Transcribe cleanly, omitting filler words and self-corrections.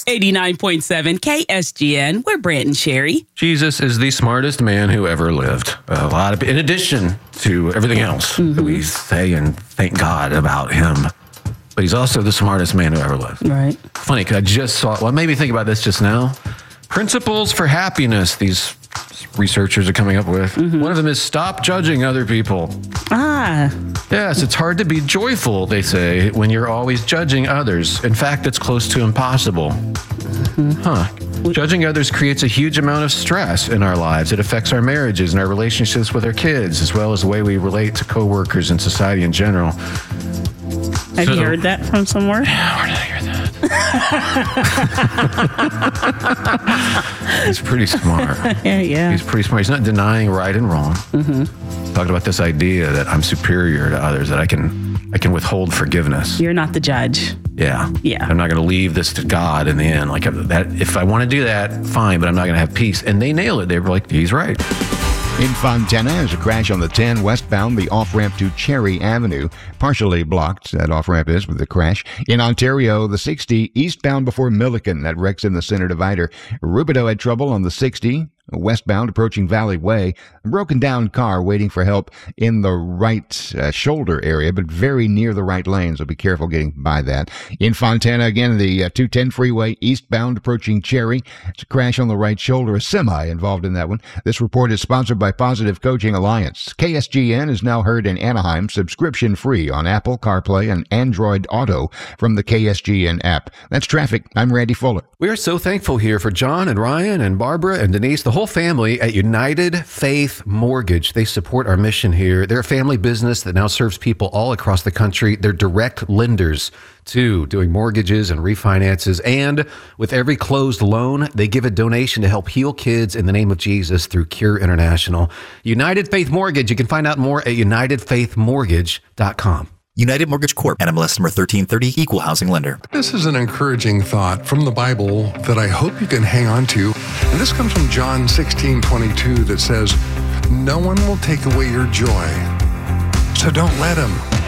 89.7 KSGN. We're Brant and Sherry. Jesus is the smartest man who ever lived. In addition to everything else that we say and thank God about him, but he's also the smartest man who ever lived. Right. Funny, because I just saw, well, it made me think about this just now. Principles for happiness, these researchers are coming up with. One of them is stop judging other people. Yes, it's hard to be joyful, they say, when you're always judging others. In fact, it's close to impossible. Judging others creates a huge amount of stress in our lives. It affects our marriages and our relationships with our kids, as well as the way we relate to coworkers and society in general. Have you heard that from somewhere? Yeah, where did I hear that? He's pretty smart. Yeah. He's pretty smart. He's not denying right and wrong. Talking about this idea that I'm superior to others, that I can withhold forgiveness. You're not the judge. Yeah. Yeah. I'm not going to leave this to God in the end. Like that, if I want to do that, fine, but I'm not going to have peace. And they nail it. They were like, he's right. In Fontana, there's a crash on the 10 westbound, the off-ramp to Cherry Avenue. Partially blocked, that off-ramp is, with the crash. In Ontario, the 60 eastbound before Milliken, that wrecks in the center divider. Rubidoux had trouble on the 60. Westbound approaching Valley Way, a broken down car waiting for help in the right shoulder area, but very near the right lane, so be careful getting by that. In Fontana, again, the 210 freeway eastbound approaching Cherry. It's a crash on the right shoulder, a semi involved in that one. This report is sponsored by Positive Coaching Alliance. KSGN is now heard in Anaheim, subscription free on Apple, CarPlay, and Android Auto from the KSGN app. That's traffic. I'm Randy Fuller. We are so thankful here for John and Ryan and Barbara and Denise, the whole family at United Faith Mortgage. They support our mission here. They're a family business that now serves people all across the country. They're direct lenders too, doing mortgages and refinances. And with every closed loan, they give a donation to help heal kids in the name of Jesus through Cure International. United Faith Mortgage. You can find out more at unitedfaithmortgage.com. United Mortgage Corp. NMLS number 1330, Equal Housing Lender. This is an encouraging thought from the Bible that I hope you can hang on to. And this comes from John 16:22 that says, "No one will take away your joy, so don't let him."